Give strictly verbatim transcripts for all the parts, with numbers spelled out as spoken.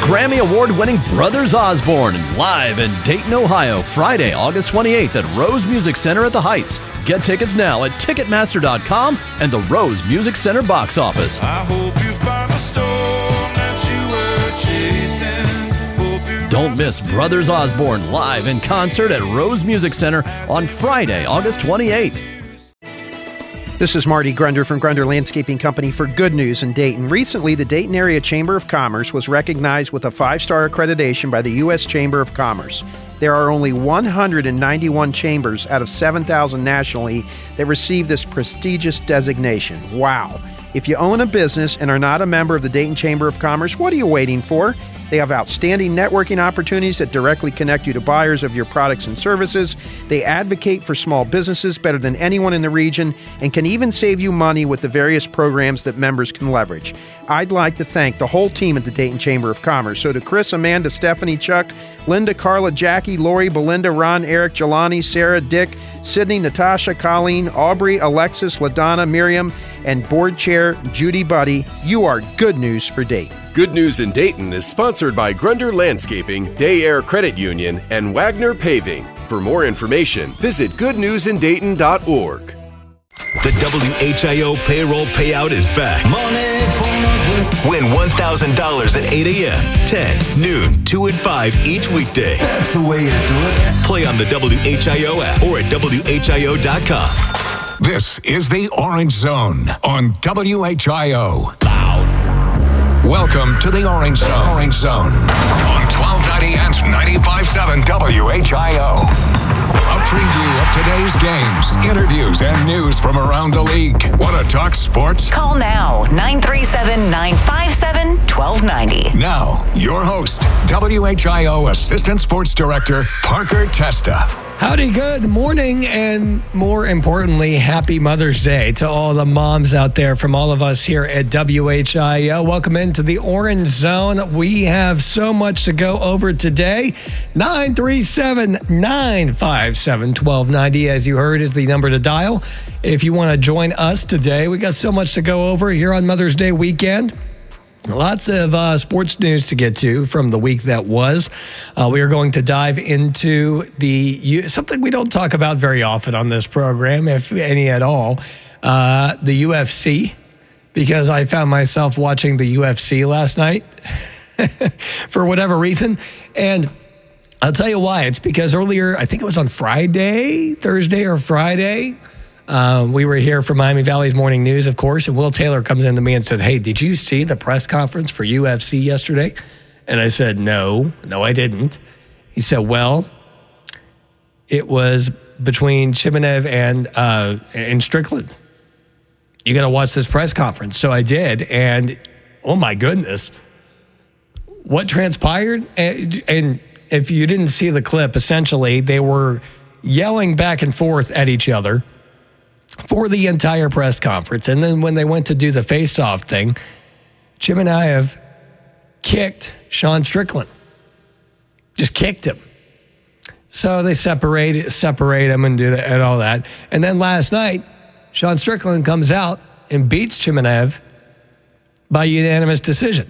Grammy Award-winning Brothers Osborne live in Dayton, Ohio, Friday, August twenty-eighth at Rose Music Center at the Heights. Get tickets now at Ticketmaster dot com and the Rose Music Center box office. I hope you found the storm that you were chasing. Hope you Don't miss Brothers Osborne live in concert at Rose Music Center on Friday, August twenty-eighth. This is Marty Grunder from Grunder Landscaping Company for Good News in Dayton. Recently, the Dayton Area Chamber of Commerce was recognized with a five-star accreditation by the U S Chamber of Commerce. There are only one hundred ninety-one chambers out of seven thousand nationally that receive this prestigious designation. Wow! If you own a business and are not a member of the Dayton Chamber of Commerce, what are you waiting for? They have outstanding networking opportunities that directly connect you to buyers of your products and services. They advocate for small businesses better than anyone in the region and can even save you money with the various programs that members can leverage. I'd like to thank the whole team at the Dayton Chamber of Commerce. So to Chris, Amanda, Stephanie, Chuck, Linda, Carla, Jackie, Lori, Belinda, Ron, Eric, Jelani, Sarah, Dick, Sydney, Natasha, Colleen, Aubrey, Alexis, LaDonna, Miriam, and Board Chair Judy Buddy, you are good news for Dayton. Good News in Dayton is sponsored by Grunder Landscaping, Day Air Credit Union, and Wagner Paving. For more information, visit good news in dayton dot org. The W H I O payroll payout is back. Money for Win one thousand dollars at eight a.m., ten, noon, two, and five each weekday. That's the way to do it. Play on the W H I O app or at W H I O dot com. This is the Orange Zone on W H I O. Loud. Welcome to the Orange Zone. Orange Zone on twelve ninety and ninety-five point seven W H I O. A preview of today's games, interviews, and news from around the league. Want to talk sports? Call now, nine three seven, nine five seven, one two nine zero. Now, your host, W H I O Assistant Sports Director, Parker Testa. Howdy, good morning, and more importantly, happy Mother's Day to all the moms out there from all of us here at W H I O. Welcome into the Orange Zone. We have so much to go over today. nine three seven, nine five seven, one two nine zero, as you heard, is the number to dial. If you want to join us today, we got so much to go over here on Mother's Day weekend. Lots of uh, sports news to get to from the week that was. Uh, we are going to dive into the something we don't talk about very often on this program, if any at all, uh, the U F C, because I found myself watching the U F C last night for whatever reason. And I'll tell you why. It's because earlier, I think it was on Friday, Thursday or Friday, Uh, we were here for Miami Valley's Morning News, of course, and Will Taylor comes in to me and said, hey, did you see the press conference for U F C yesterday? And I said, no, no, I didn't. He said, well, it was between Chimaev and, uh, and Strickland. You got to watch this press conference. So I did, and oh my goodness, what transpired? And, and if you didn't see the clip, essentially, they were yelling back and forth at each other for the entire press conference. And then when they went to do the face-off thing, Chimaev kicked Sean Strickland. Just kicked him. So they separate separate him and do that and all that. And then last night, Sean Strickland comes out and beats Chimaev by unanimous decision.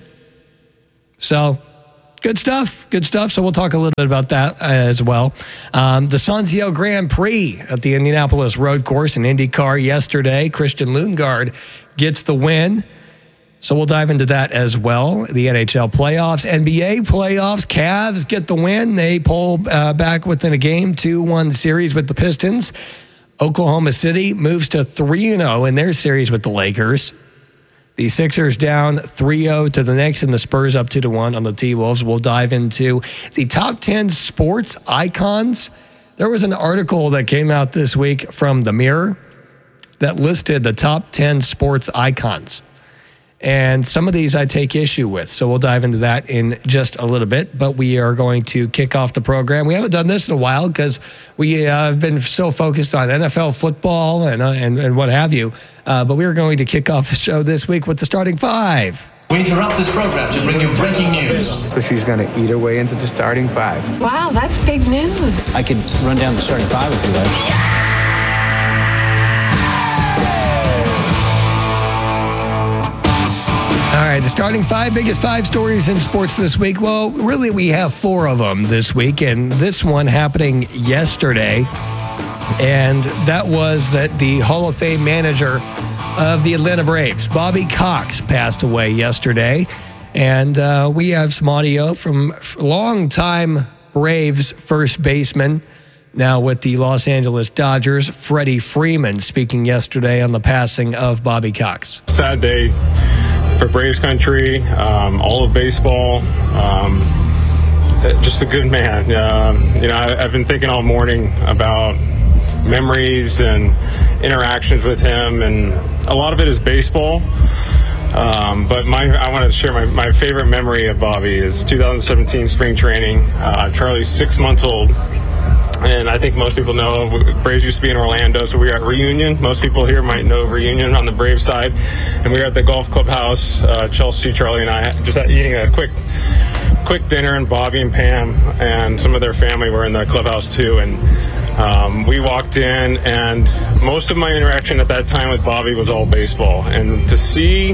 So good stuff, good stuff. So we'll talk a little bit about that as well. Um, the Sanzio Grand Prix at the Indianapolis Road Course in IndyCar yesterday. Christian Lundgaard gets the win. So we'll dive into that as well. The N H L playoffs, N B A playoffs. Cavs get the win. They pull uh, back within a game, two one series with the Pistons. Oklahoma City moves to three and oh in their series with the Lakers. The Sixers down three oh to the Knicks, and the Spurs up two to one on the T-Wolves. We'll dive into the top ten sports icons. There was an article that came out this week from The Mirror that listed the top ten sports icons. And some of these I take issue with, so we'll dive into that in just a little bit. But we are going to kick off the program. We haven't done this in a while because we uh, have been so focused on N F L football and, uh, and, and what have you. Uh, but we are going to kick off the show this week with the starting five. We interrupt this program to bring you breaking news. So she's going to eat her way into the starting five. Wow, that's big news. I could run down the starting five if you like. Yeah! All right, the starting five biggest five stories in sports this week. Well, really, we have four of them this week, and this one happening yesterday. And that was that the Hall of Fame manager of the Atlanta Braves, Bobby Cox, passed away yesterday. And uh, we have some audio from longtime Braves first baseman, now with the Los Angeles Dodgers, Freddie Freeman, speaking yesterday on the passing of Bobby Cox. Sad day for Braves country, um, all of baseball. Um, just a good man. Um, you know, I, I've been thinking all morning about memories and interactions with him, and a lot of it is baseball. Um, but my, I want to share my, my favorite memory of Bobby is two thousand seventeen spring training. Uh, Charlie's six months old. And I think most people know Braves used to be in Orlando, so we were at Reunion. Most people here might know Reunion on the Braves side. And we were at the golf clubhouse, uh, Chelsea, Charlie, and I, just eating a quick quick dinner, and Bobby and Pam and some of their family were in the clubhouse too. And um, we walked in, and most of my interaction at that time with Bobby was all baseball. And to see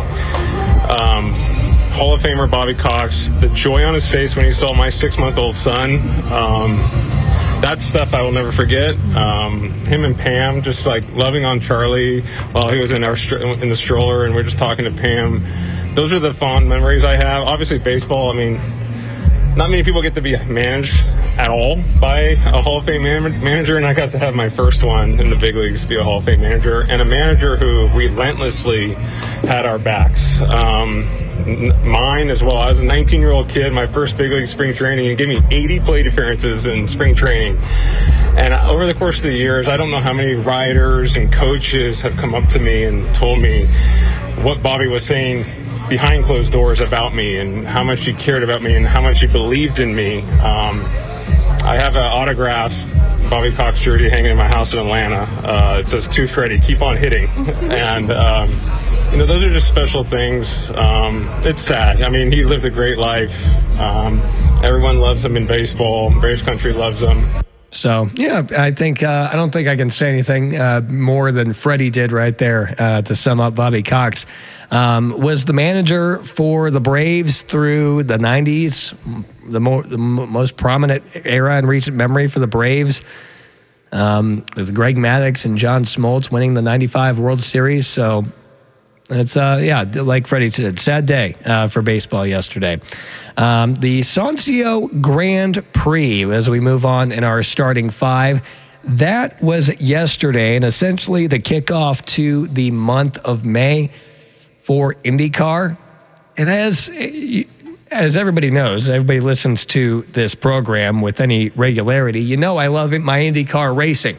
um, Hall of Famer Bobby Cox, the joy on his face when he saw my six-month-old son, um, that stuff I will never forget. Um, him and Pam just like loving on Charlie while he was in our in the stroller, and we're just talking to Pam. Those are the fond memories I have. Obviously, baseball. I mean, not many people get to be managed at all by a Hall of Fame man- manager, and I got to have my first one in the big leagues to be a Hall of Fame manager, and a manager who relentlessly had our backs. Um, Mine as well. I was a nineteen-year-old kid, my first big league spring training, and gave me eighty plate appearances in spring training. And over the course of the years, I don't know how many writers and coaches have come up to me and told me what Bobby was saying behind closed doors about me, and how much he cared about me, and how much he believed in me. Um, I have an autograph Bobby Cox jersey hanging in my house in Atlanta. Uh, it says, "To Freddie, keep on hitting." And um, you know, those are just special things. Um, it's sad. I mean, he lived a great life. Um, everyone loves him in baseball. Braves country loves him. So, yeah, I think uh, I don't think I can say anything uh, more than Freddie did right there uh, to sum up Bobby Cox. Um, was the manager for the Braves through the nineties, the, more, the most prominent era in recent memory for the Braves, um, with Greg Maddux and John Smoltz winning the ninety-five World Series. So, it's, uh, yeah, like Freddie said, sad day uh, for baseball yesterday. Um, the Sancio Grand Prix, as we move on in our starting five, that was yesterday, and essentially the kickoff to the month of May for IndyCar. And as, as everybody knows, everybody listens to this program with any regularity, you know I love my IndyCar racing.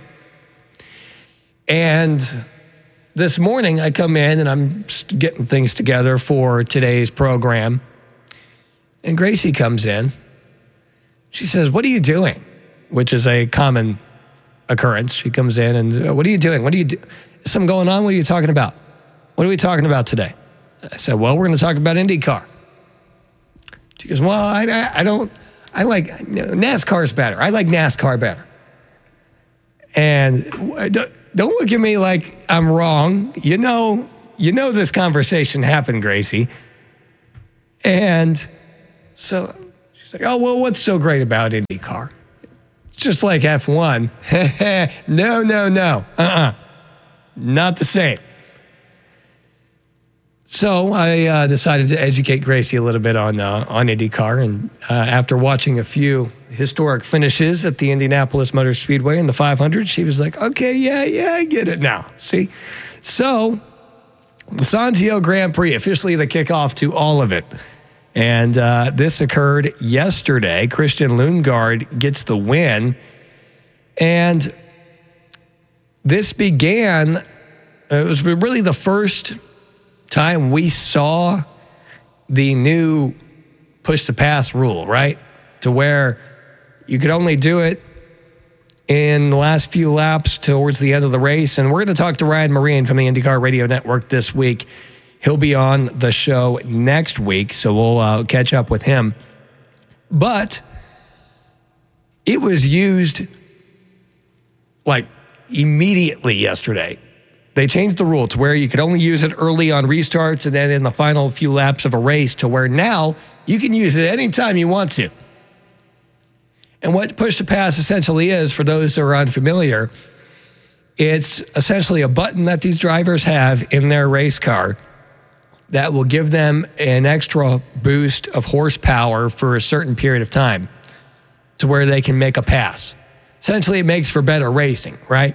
And this morning, I come in and I'm getting things together for today's program. And Gracie comes in. She says, "What are you doing?" Which is a common occurrence. She comes in and, "What are you doing? What are you do? Is something going on? What are you talking about? What are we talking about today?" I said, "Well, we're going to talk about IndyCar." She goes, "Well, I, I, I don't, I like, NASCAR's better. I like NASCAR better." And don't, don't look at me like I'm wrong. You know, you know this conversation happened, Gracie. And so she's like, "Oh, well, what's so great about IndyCar? It's just like F one. No, no, no. Uh-uh. Not the same." So I uh, decided to educate Gracie a little bit on uh, on IndyCar, and uh, after watching a few historic finishes at the Indianapolis Motor Speedway in the five hundred, she was like, "Okay, yeah, yeah, I get it now." See, so the Sancio Grand Prix, officially the kickoff to all of it, and uh, this occurred yesterday. Christian Lundgaard gets the win, and this began. It was really the first time we saw the new push to pass rule, right? To where you could only do it in the last few laps towards the end of the race. And we're going to talk to Ryan Marine from the IndyCar Radio Network this week. He'll be on the show next week, so we'll uh, catch up with him. But it was used like immediately yesterday. they changed the rule to where you could only use it early on restarts and then in the final few laps of a race, to where now you can use it anytime you want to. And what push to pass essentially is, for those who are unfamiliar, it's essentially a button that these drivers have in their race car that will give them an extra boost of horsepower for a certain period of time to where they can make a pass. Essentially, it makes for better racing, right?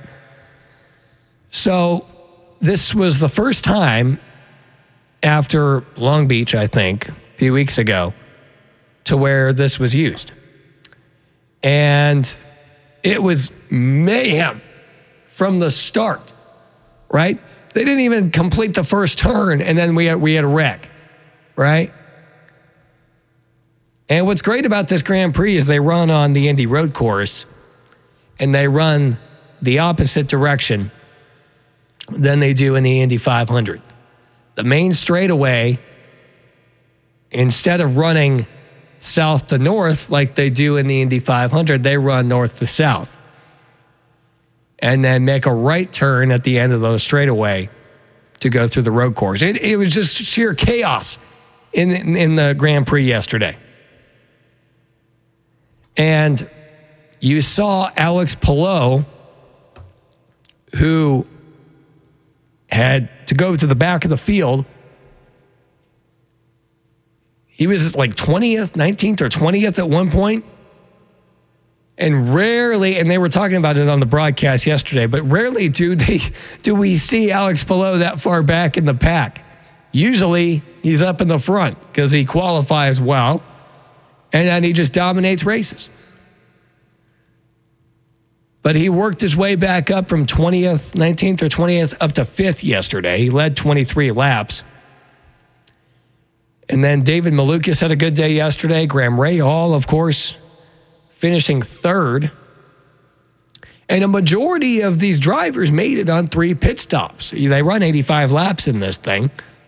So this was the first time after Long Beach, I think, a few weeks ago, to where this was used. And it was mayhem from the start, right? They didn't even complete the first turn, and then we had, we had a wreck, right? And what's great about this Grand Prix is they run on the Indy Road Course, and they run the opposite direction than they do in the Indy five hundred. The main straightaway, instead of running south to north like they do in the Indy five hundred, they run north to south. And then make a right turn at the end of those straightaway to go through the road course. It, it was just sheer chaos in, in, in the Grand Prix yesterday. And you saw Alex Palou, who had to go to the back of the field. He was like twentieth, nineteenth or twentieth at one point. And rarely, and they were talking about it on the broadcast yesterday, but rarely do they do we see Alex Palou that far back in the pack. Usually, he's up in the front because he qualifies well, and then he just dominates races. But he worked his way back up from twentieth, nineteenth or twentieth up to fifth yesterday. He led twenty-three laps. And then David Malukas had a good day yesterday. Graham Rahal, of course, finishing third. And a majority of these drivers made it on three pit stops. They run eighty-five laps in this thing.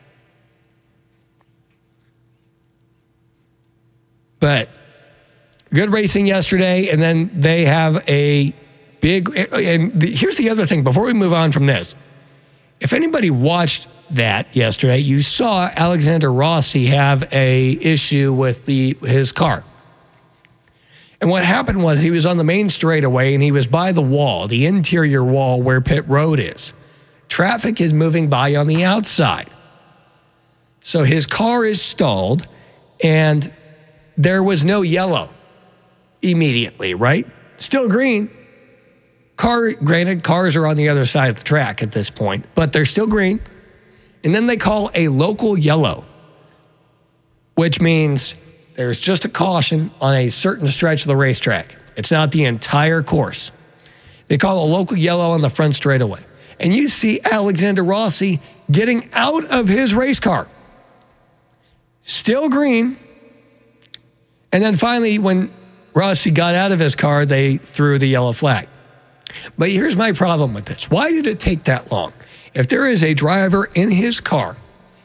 But good racing yesterday, and then they have a big, and the, here's the other thing before we move on from this. If anybody watched that yesterday, you saw Alexander Rossi have a issue with the his car. And what happened was he was on the main straightaway and he was by the wall, the interior wall where pit road is. Traffic is moving by on the outside. So his car is stalled and there was no yellow immediately, right? Still green. Car, granted, cars are on the other side of the track at this point, but they're still green. And then they call a local yellow, which means there's just a caution on a certain stretch of the racetrack. It's not the entire course. They call a local yellow on the front straightaway. And you see Alexander Rossi getting out of his race car. Still green. And then finally, when Rossi got out of his car, they threw the yellow flag. But here's my problem with this. Why did it take that long? If there is a driver in his car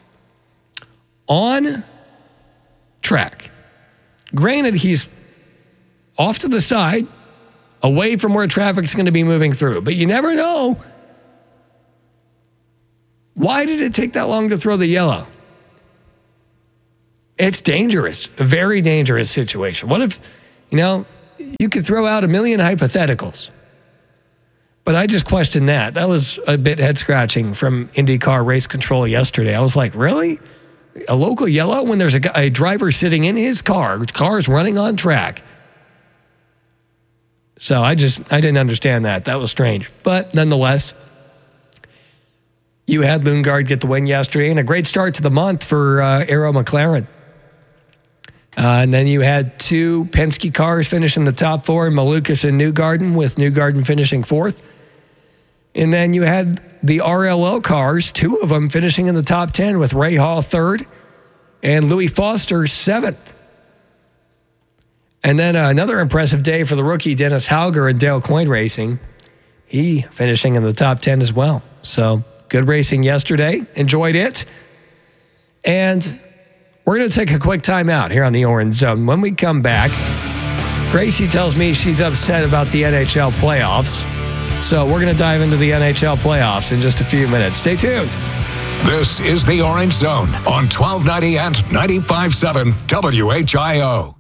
on track, granted, he's off to the side, away from where traffic's going to be moving through, but you never know. Why did it take that long to throw the yellow? It's dangerous, a very dangerous situation. What if, you know, you could throw out a million hypotheticals. But I just questioned that. That was a bit head-scratching from IndyCar Race Control yesterday. I was like, really? A local yellow when there's a, a driver sitting in his car, car's running on track. So I just, I didn't understand that. That was strange. But nonetheless, you had Lundgaard get the win yesterday and a great start to the month for uh, Arrow McLaren. Uh, and then you had two Penske cars finish in the top four, Malukas and Newgarden, with Newgarden finishing fourth. And then you had the R L O cars, two of them finishing in the top ten, with Rahal third and Louis Foster seventh. And then uh, another impressive day for the rookie Dennis Hauger and Dale Coyne Racing. He finishing in the top ten as well. So good racing yesterday. Enjoyed it. And we're going to take a quick time out here on the Orange Zone. When we come back, Gracie tells me she's upset about the N H L playoffs. So we're going to dive into the N H L playoffs in just a few minutes. Stay tuned. This is the Orange Zone on twelve ninety and ninety-five point seven W H I O.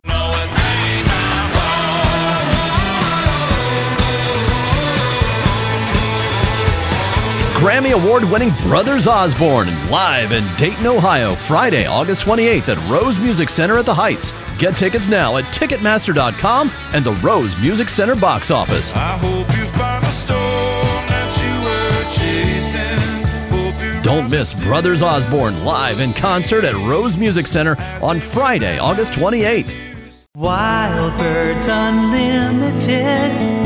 Grammy Award-winning Brothers Osborne live in Dayton, Ohio, Friday, August twenty-eighth at Rose Music Center at the Heights. Get tickets now at Ticketmaster dot com and the Rose Music Center box office. I hope you found a storm that you were chasing. Hope you Don't miss Brothers Osborne live in concert at Rose Music Center on Friday, August twenty-eighth. Wild Birds Unlimited.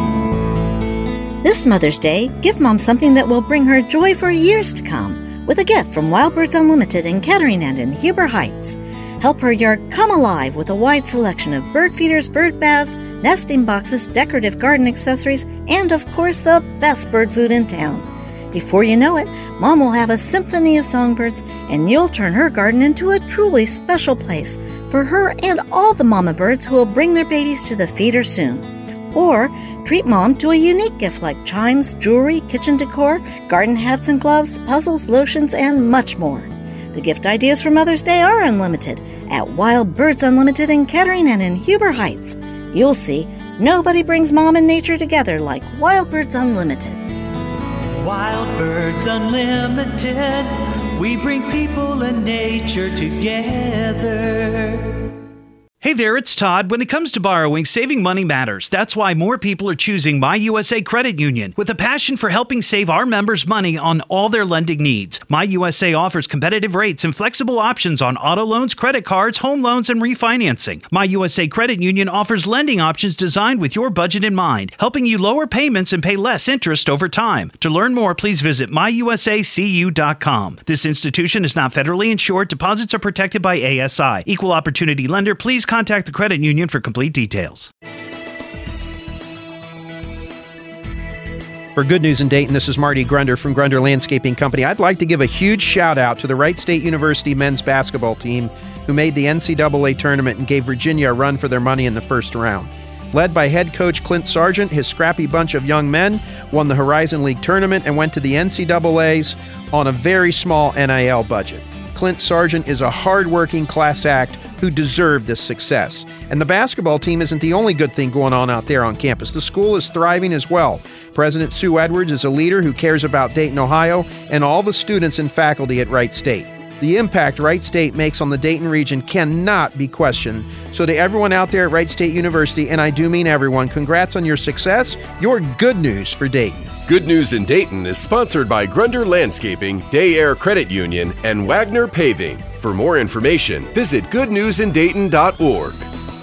This Mother's Day, give Mom something that will bring her joy for years to come with a gift from Wild Birds Unlimited in Kettering and in Huber Heights. Help her yard come alive with a wide selection of bird feeders, bird baths, nesting boxes, decorative garden accessories, and of course the best bird food in town. Before you know it, Mom will have a symphony of songbirds and you'll turn her garden into a truly special place for her and all the mama birds who will bring their babies to the feeder soon. Or treat Mom to a unique gift like chimes, jewelry, kitchen decor, garden hats and gloves, puzzles, lotions, and much more. The gift ideas for Mother's Day are unlimited at Wild Birds Unlimited in Kettering and in Huber Heights. You'll see, nobody brings Mom and nature together like Wild Birds Unlimited. Wild Birds Unlimited. We bring people and nature together. Hey there, it's Todd. When it comes to borrowing, saving money matters. That's why more people are choosing My U S A Credit Union. With a passion for helping save our members money on all their lending needs, My U S A offers competitive rates and flexible options on auto loans, credit cards, home loans, and refinancing. My U S A Credit Union offers lending options designed with your budget in mind, helping you lower payments and pay less interest over time. To learn more, please visit my u s a c u dot com. This institution is not federally insured. Deposits are protected by A S I. Equal opportunity lender. Please contact the credit union for complete details. For Good News in Dayton, this is Marty Grunder from Grunder Landscaping Company. I'd like to give a huge shout out to the Wright State University men's basketball team who made the N C double A tournament and gave Virginia a run for their money in the first round. Led by head coach Clint Sargent, his scrappy bunch of young men won the Horizon League tournament and went to the N C double A's on a very small N I L budget. Clint Sargent is a hard-working class act who deserved this success. And the basketball team isn't the only good thing going on out there on campus. The school is thriving as well. President Sue Edwards is a leader who cares about Dayton, Ohio, and all the students and faculty at Wright State. The impact Wright State makes on the Dayton region cannot be questioned. So to everyone out there at Wright State University, and I do mean everyone, congrats on your success. Your good news for Dayton. Good News in Dayton is sponsored by Grunder Landscaping, Day Air Credit Union, and Wagner Paving. For more information, visit good news in dayton dot org.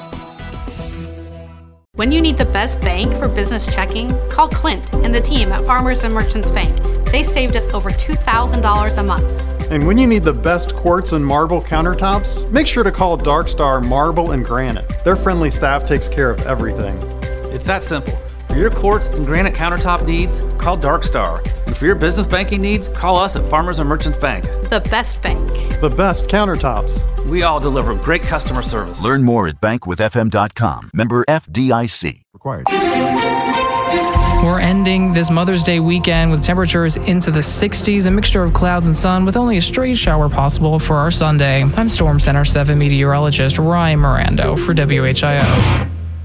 When you need the best bank for business checking, call Clint and the team at Farmers and Merchants Bank. They saved us over two thousand dollars a month. And when you need the best quartz and marble countertops, make sure to call Dark Star Marble and Granite. Their friendly staff takes care of everything. It's that simple. For your quartz and granite countertop needs, call Dark Star. And for your business banking needs, call us at Farmers and Merchants Bank. The best bank. The best countertops. We all deliver great customer service. Learn more at bank with f m dot com. Member F D I C. Required. We're ending this Mother's Day weekend with temperatures into the sixties, a mixture of clouds and sun with only a stray shower possible for our Sunday. I'm Storm Center seven meteorologist Ryan Mirando for W H I O.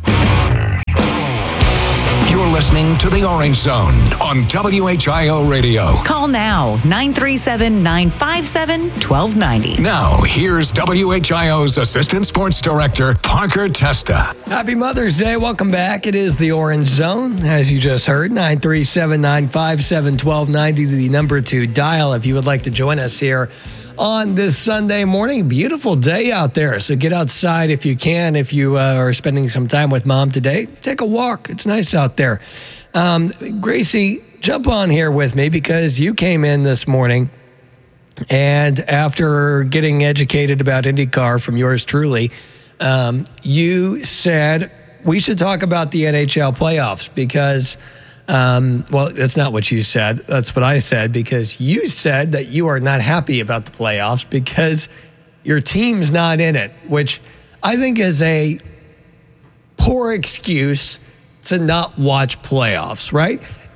You're listening to The Orange Zone on W H I O Radio. Call now, nine three seven, nine five seven, one two nine zero. Now, here's W H I O's Assistant Sports Director, Parker Testa. Happy Mother's Day. Welcome back. It is The Orange Zone, as you just heard. nine three seven, nine five seven, one two nine zero, the number to dial if you would like to join us here on this Sunday morning. Beautiful day out there, so get outside if you can. If you uh, are spending some time with Mom today, take a walk. It's nice out there. Um, Gracie, jump on here with me because you came in this morning and after getting educated about IndyCar from yours truly, um, you said we should talk about the N H L playoffs because Um, well, that's not what you said. That's what I said because you said that you are not happy about the playoffs because your team's not in it, which I think is a poor excuse to not watch playoffs, right?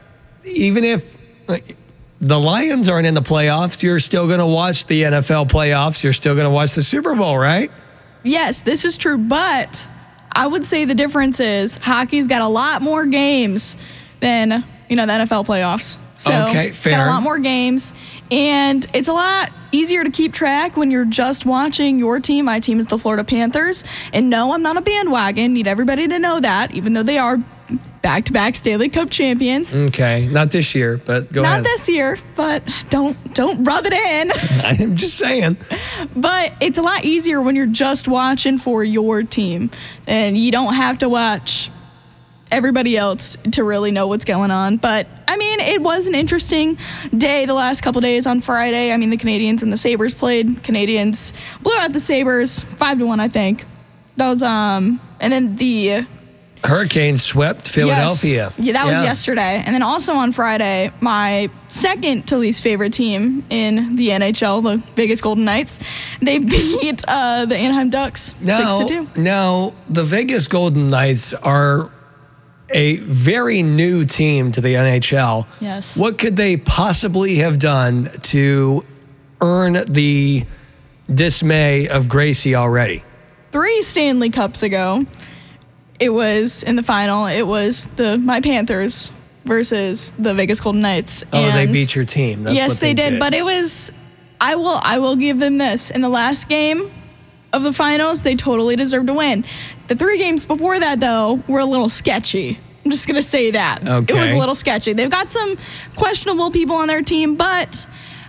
even if like, the Lions aren't in the playoffs, you're still going to watch the N F L playoffs. You're still going to watch the Super Bowl, right? Yes, this is true, but I would say the difference is hockey's got a lot more games than, you know, the N F L playoffs. So okay, fair. It's got a lot more games, and it's a lot easier to keep track when you're just watching your team. My team is the Florida Panthers, and no, I'm not a bandwagon. Need everybody to know that, even though they are back-to-back Stanley Cup champions. Okay, not this year, but go not ahead. Not this year, but don't don't rub it in. I'm just saying. But it's a lot easier when you're just watching for your team, and you don't have to watch everybody else to really know what's going on. But I mean, it was an interesting day the last couple days on Friday. I mean, the Canadiens and the Sabres played. Canadiens blew out the Sabres five to one, I think. That was um, and then the Hurricanes swept Philadelphia. Yes. Yeah, that was yeah. yesterday. And then also on Friday, my second to least favorite team in the N H L, the Vegas Golden Knights, they beat uh, the Anaheim Ducks now, six to two. Now, the Vegas Golden Knights are a very new team to the N H L. Yes. What could they possibly have done to earn the dismay of Gracie already? Three Stanley Cups ago, it was in the final. It was the my Panthers versus the Vegas Golden Knights. Oh, and they beat your team. That's yes, what they, they did, did. But it was. I will. I will give them this. In the last game of the finals, they totally deserved to win. The three games before that, though, were a little sketchy. I'm just gonna say that. Okay. It was a little sketchy. They've got some questionable people on their team, but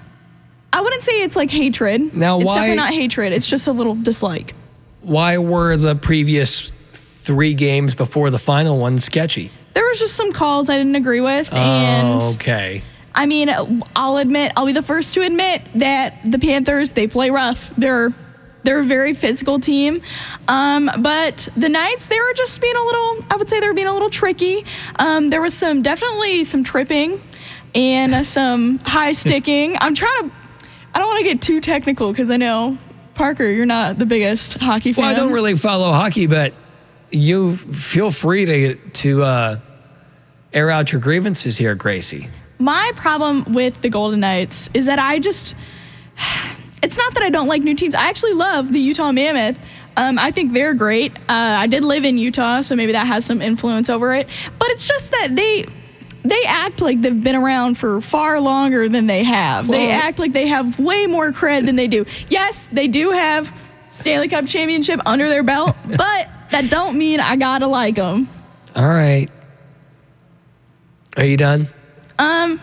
I wouldn't say it's like hatred. Now, it's why- definitely not hatred. It's just a little dislike. Why were the previous three games before the final one sketchy? There was just some calls I didn't agree with, and Oh, okay. I mean, I'll admit, I'll be the first to admit that the Panthers, they play rough. They're they're a very physical team, um, but the Knights, they were just being a little. I would say they were being a little tricky. Um, there was some definitely some tripping and uh, some high sticking. I'm trying to. I don't want to get too technical because I know Parker, you're not the biggest hockey fan. Well, I don't really follow hockey, but you feel free to to uh, air out your grievances here, Gracie. My problem with the Golden Knights is that I just, it's not that I don't like new teams. I actually love the Utah Mammoth. Um, I think they're great. Uh, I did live in Utah, so maybe that has some influence over it. But it's just that they they act like they've been around for far longer than they have. Well, they act like they have way more cred than they do. Yes, they do have Stanley Cup championship under their belt, but that don't mean I gotta like them. All right. Are you done? Um,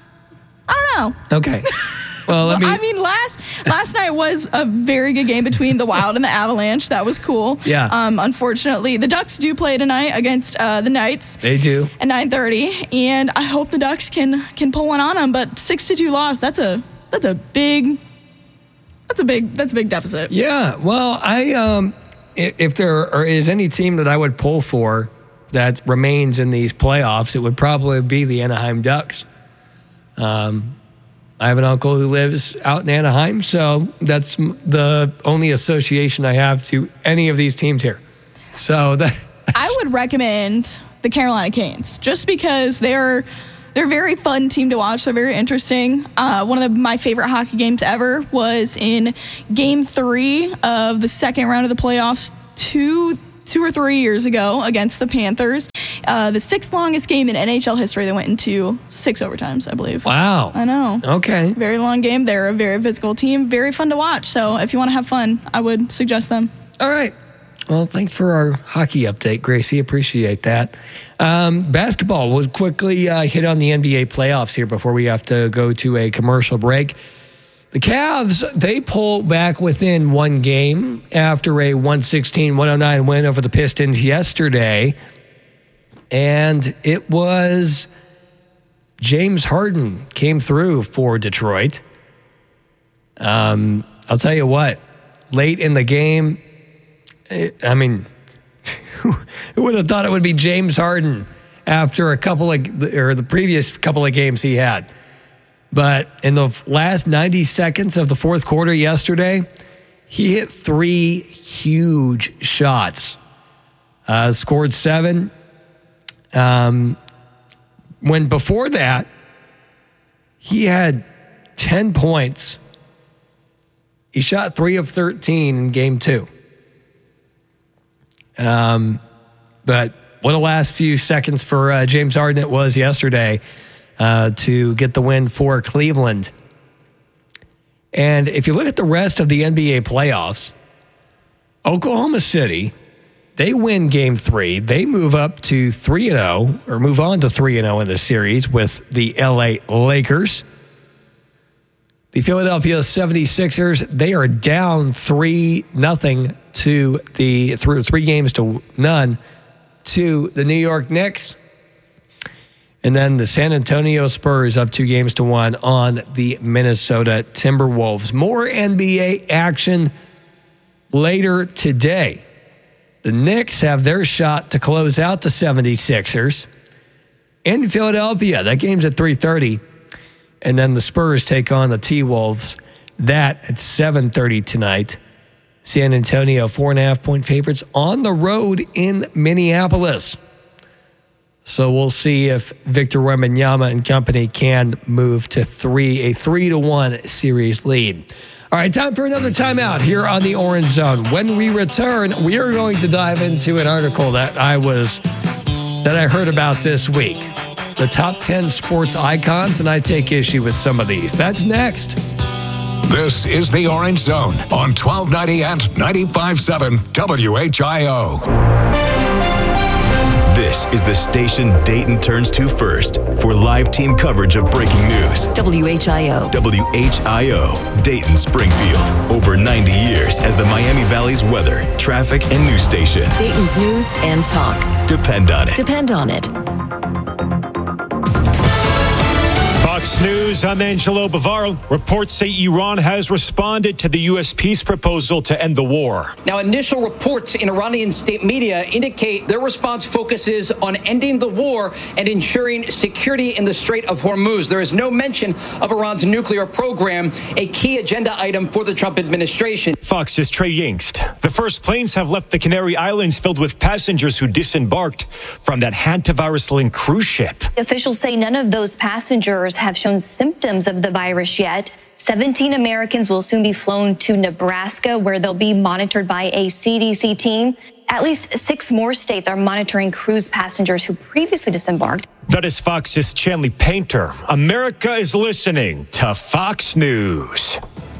I don't know. Okay. Well, let me. I mean, last last night was a very good game between the Wild and the Avalanche. That was cool. Yeah. Um, unfortunately, the Ducks do play tonight against uh, the Knights. They do. At nine thirty, and I hope the Ducks can can pull one on them. But six to two loss. That's a that's a big. That's a big. That's a big deficit. Yeah. Well, I um, i- if there is any team that I would pull for that remains in these playoffs, it would probably be the Anaheim Ducks. Um, I have an uncle who lives out in Anaheim, so that's m- the only association I have to any of these teams here. So that I would recommend the Carolina Canes just because they're they're a very fun team to watch. They're very interesting. Uh, one of the, my favorite hockey games ever was in Game Three of the second round of the playoffs two two or three years ago against the Panthers. Uh, the sixth longest game in N H L history. They went into six overtimes, I believe. Wow. I know. Okay. Very long game. They're a very physical team. Very fun to watch. So if you want to have fun, I would suggest them. All right. Well, thanks for our hockey update, Gracie. Appreciate that. Um, basketball, we'll quickly uh, hit on the N B A playoffs here before we have to go to a commercial break. The Cavs, they pull back within one game after a one sixteen one oh nine win over the Pistons yesterday. And it was James Harden came through for Detroit. Um, I'll tell you what, late in the game, I mean, who would have thought it would be James Harden after a couple of, or the previous couple of games he had? But in the last ninety seconds of the fourth quarter yesterday, he hit three huge shots. Uh, scored seven. Um, when before that, he had ten points. He shot three of thirteen in game two. Um, but what a last few seconds for uh, James Harden it was yesterday uh, to get the win for Cleveland. And if you look at the rest of the N B A playoffs, Oklahoma City, they win game three. They move up to three and oh, or move on to three and oh in the series with the L A Lakers. The Philadelphia seventy-sixers, they are down three nothing to the through three games to none to the New York Knicks. And then the San Antonio Spurs up two games to one on the Minnesota Timberwolves. More N B A action later today. The Knicks have their shot to close out the seventy-sixers in Philadelphia. That game's at three thirty. And then the Spurs take on the T-Wolves. That at seven thirty tonight. San Antonio, four and a half point favorites on the road in Minneapolis. So we'll see if Victor Wembanyama and company can move to three, a three to one series lead. All right, time for another timeout here on the Orange Zone. When we return, we are going to dive into an article that I was that I heard about this week. The top ten sports icons, and I take issue with some of these. That's next. This is the Orange Zone on twelve ninety and ninety-five point seven W H I O. This is the station Dayton turns to first for live team coverage of breaking news. W H I O. W H I O, Dayton Springfield. Over ninety years as the Miami Valley's weather, traffic, and news station. Dayton's news and talk. Depend on it. Depend on it. Fox News, I'm Angelo Bavaro. Reports say Iran has responded to the U S peace proposal to end the war. Now, initial reports in Iranian state media indicate their response focuses on ending the war and ensuring security in the Strait of Hormuz. There is no mention of Iran's nuclear program, a key agenda item for the Trump administration. Fox's Trey Yingst. The first planes have left the Canary Islands filled with passengers who disembarked from that hantavirus-linked cruise ship. Officials say none of those passengers have shown symptoms of the virus yet. seventeen Americans will soon be flown to Nebraska, where they'll be monitored by a C D C team. At least six more states are monitoring cruise passengers who previously disembarked. That is Fox's Chanley Painter. America is listening to Fox News.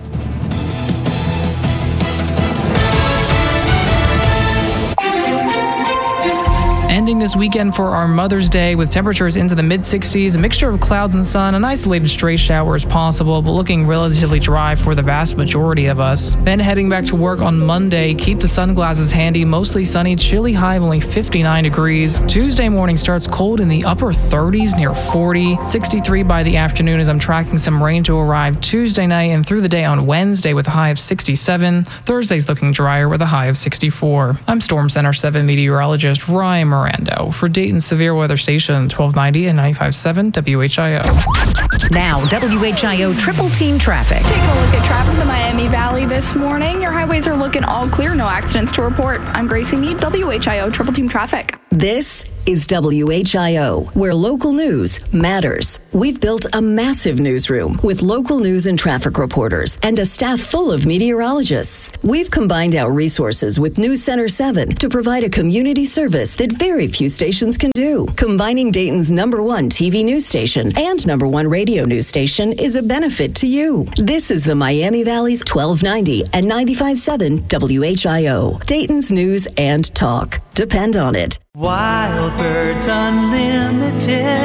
Ending this weekend for our Mother's Day with temperatures into the mid sixties, a mixture of clouds and sun, an isolated stray shower is possible, but looking relatively dry for the vast majority of us. Then heading back to work on Monday, keep the sunglasses handy, mostly sunny, chilly high of only fifty-nine degrees. Tuesday morning starts cold in the upper thirties, near forty. sixty-three by the afternoon as I'm tracking some rain to arrive Tuesday night and through the day on Wednesday with a high of sixty-seven. Thursday's looking drier with a high of sixty-four. I'm Storm Center seven meteorologist Ryan Miranda for Dayton's Severe Weather Station, twelve ninety and ninety-five point seven W H I O. Now, W H I O Triple Team Traffic. Taking a look at traffic in the Miami Valley this morning. Your highways are looking all clear, no accidents to report. I'm Gracie Mead, W H I O Triple Team Traffic. This is W H I O, where local news matters. We've built a massive newsroom with local news and traffic reporters and a staff full of meteorologists. We've combined our resources with News Center seven to provide a community service that very few stations can do. Combining Dayton's number one T V news station and number one radio news station is a benefit to you. This is the Miami Valley's twelve ninety and ninety-five point seven W H I O, Dayton's news and talk. Depend on it. Wild Birds Unlimited.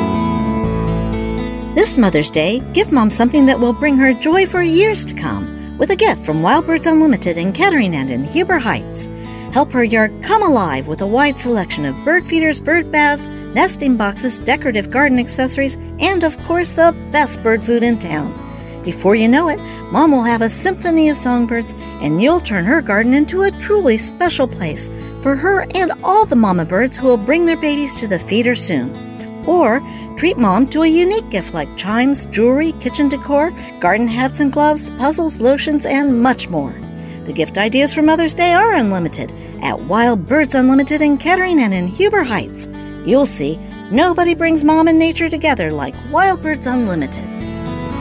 This Mother's Day, give Mom something that will bring her joy for years to come with a gift from Wild Birds Unlimited in Kettering and in Huber Heights. Help her yard come alive with a wide selection of bird feeders, bird baths, nesting boxes, decorative garden accessories, and of course the best bird food in town. Before you know it, Mom will have a symphony of songbirds, and you'll turn her garden into a truly special place for her and all the mama birds who will bring their babies to the feeder soon. Or treat Mom to a unique gift like chimes, jewelry, kitchen decor, garden hats and gloves, puzzles, lotions, and much more. The gift ideas for Mother's Day are unlimited at Wild Birds Unlimited in Kettering and in Huber Heights. You'll see, Nobody brings mom and nature together like Wild Birds Unlimited.